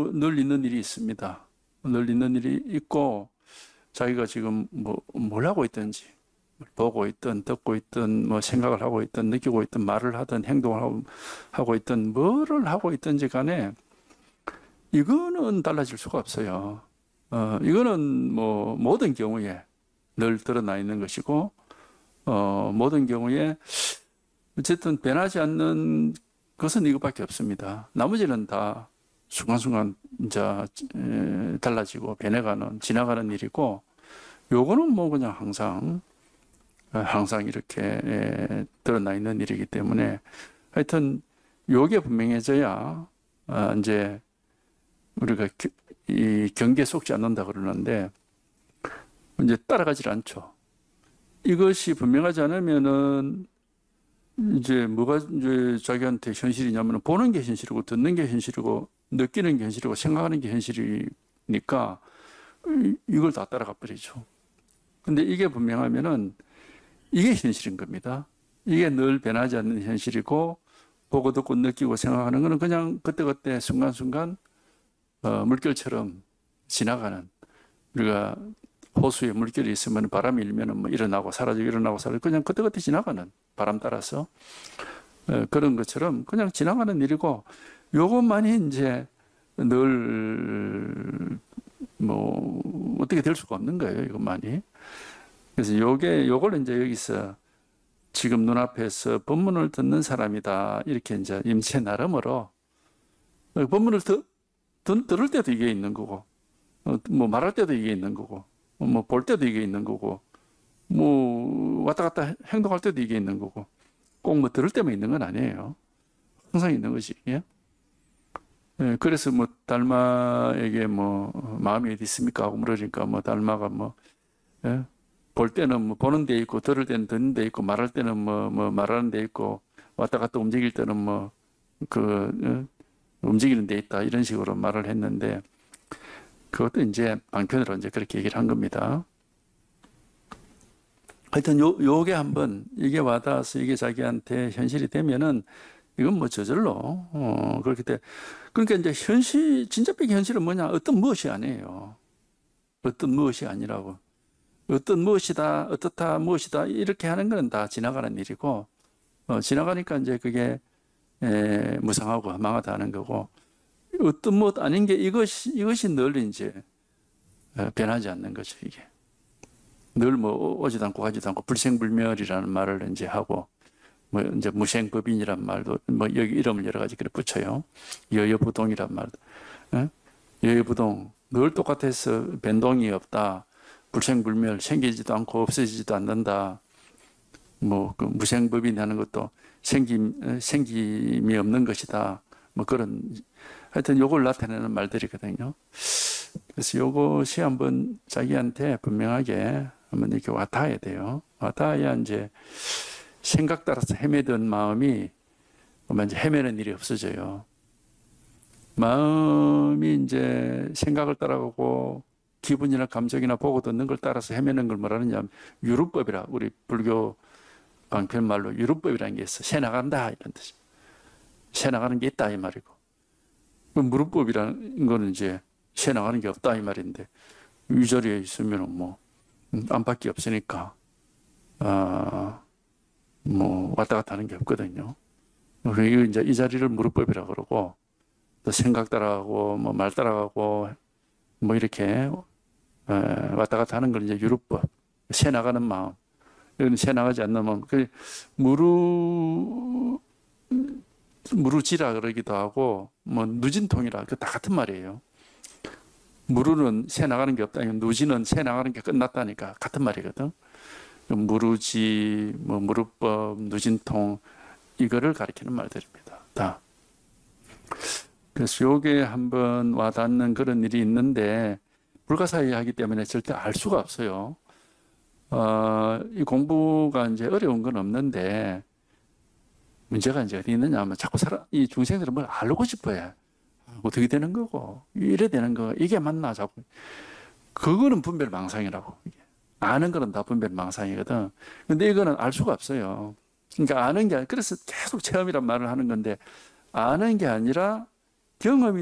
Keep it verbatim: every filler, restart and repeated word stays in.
늘 있는 일이 있습니다. 늘 있는 일이 있고, 자기가 지금 뭐, 뭘 하고 있든지, 보고 있든, 듣고 있든, 뭐 생각을 하고 있든, 느끼고 있든, 말을 하든, 행동을 하고, 하고 있든, 뭐를 하고 있든지 간에, 이거는 달라질 수가 없어요. 어, 이거는 뭐, 모든 경우에 늘 드러나 있는 것이고, 어, 모든 경우에, 어쨌든 변하지 않는 것은 이것밖에 없습니다. 나머지는 다 순간순간 이제 에, 달라지고 변해가는 지나가는 일이고 요거는 뭐 그냥 항상 어, 항상 이렇게 에, 드러나 있는 일이기 때문에 하여튼 요게 분명해져야 어, 이제 우리가 겨, 이 경계에 속지 않는다 그러는데 이제 따라가질 않죠. 이것이 분명하지 않으면은 이제 뭐가 이제 자기한테 현실이냐면 보는 게 현실이고 듣는 게 현실이고 느끼는 게 현실이고 생각하는 게 현실이니까 이걸 다 따라가 버리죠. 근데 이게 분명하면은 이게 현실인 겁니다. 이게 늘 변하지 않는 현실이고 보고 듣고 느끼고 생각하는 거는 그냥 그때그때 순간순간 어, 물결처럼 지나가는 우리가 호수에 물결이 있으면 바람이 일면은 뭐 일어나고 사라지고 일어나고 사라지고 그냥 그때그때 지나가는 바람 따라서 어, 그런 것처럼 그냥 지나가는 일이고 요것만이 이제 늘 뭐 어떻게 될 수가 없는 거예요. 이것만이. 그래서 요게 요걸 이제 여기서 지금 눈앞에서 법문을 듣는 사람이다 이렇게 이제 임체 나름으로 법문을 드, 드, 들을 때도 이게 있는 거고 어, 뭐 말할 때도 이게 있는 거고 뭐 볼 때도 이게 있는 거고 뭐 왔다 갔다 행동할 때도 이게 있는 거고 꼭 뭐 들을 때만 있는 건 아니에요. 항상 있는 것이. 예? 예, 그래서 뭐 달마에게 뭐 마음이 어디 있습니까 하고 물으니까 뭐 달마가 뭐 예? 볼 때는 뭐 보는 데 있고 들을 때는 듣는 데 있고 말할 때는 뭐, 뭐 말하는 데 있고 왔다 갔다 움직일 때는 뭐 그 예? 움직이는 데 있다 이런 식으로 말을 했는데 그것도 이제 방편으로 이제 그렇게 얘기를 한 겁니다. 하여튼 요, 요게 한번 이게 와닿아서 이게 자기한테 현실이 되면은 이건 뭐 저절로 어, 그렇게 돼. 그러니까 이제 현실 진짜백의 현실은 뭐냐? 어떤 무엇이 아니에요. 어떤 무엇이 아니라고. 어떤 무엇이다, 어떻다, 무엇이다 이렇게 하는 건 다 지나가는 일이고 어, 지나가니까 이제 그게 에, 무상하고 망하다 하는 거고 어떤 무엇 아닌 게 이것이 이것이 늘 이제 어, 변하지 않는 거죠 이게. 늘 뭐 오지도 않고 가지도 않고 불생불멸이라는 말을 이제 하고 뭐 이제 무생법인이란 말도 뭐 여기 이름을 여러 가지 그래 붙여요. 여여부동이란 말도. 예? 여여부동 늘 똑같아서 변동이 없다. 불생불멸 생기지도 않고 없어지지도 않는다. 뭐 그 무생법인이라는 것도 생김 생김이 없는 것이다. 뭐 그런 하여튼 요걸 나타내는 말들이거든요. 그래서 요것이 한번 자기한테 분명하게 한번 이렇게 와닿아야 돼요. 와닿아야 이제 생각 따라서 헤매던 마음이 이제 헤매는 일이 없어져요. 마음이 이제 생각을 따라가고 기분이나 감정이나 보고 듣는 걸 따라서 헤매는 걸 뭐라느냐 유루법이라 우리 불교 방편 말로 유루법이라는 게 있어. 새 나간다 이런 뜻이. 새 나가는 게 있다 이 말이고. 무루법이라는 거는 이제 새 나가는 게 없다 이 말인데 이 자리에 있으면 뭐 안팎이 없으니까 아, 뭐 왔다 갔다 하는 게 없거든요. 그리고 이제 이 자리를 무루법이라 그러고 또 생각 따라가고 뭐 말 따라가고 뭐 이렇게 에, 왔다 갔다 하는 걸 이제 유루법 새 나가는 마음 이건 새 나가지 않는 마음 그 무루 무루지라 그러기도 하고 뭐 누진통이라 그 다 같은 말이에요. 무루는 새 나가는 게 없다. 누지는 새 나가는 게 끝났다니까 같은 말이거든. 무루지, 뭐 무루법, 누진통 이거를 가리키는 말들입니다. 다. 그래서 요게 한번 와닿는 그런 일이 있는데 불가사의 하기 때문에 절대 알 수가 없어요. 어, 이 공부가 이제 어려운 건 없는데 문제가 이제 어디 있느냐 하면 자꾸 사람, 이 중생들은 뭘 알고 싶어 해. 어떻게 되는 거고, 이래 되는 거, 이게 맞나, 자꾸. 그거는 분별망상이라고. 아는 거는 다 분별망상이거든. 근데 이거는 알 수가 없어요. 그러니까 아는 게, 아니라 그래서 계속 체험이란 말을 하는 건데, 아는 게 아니라 경험이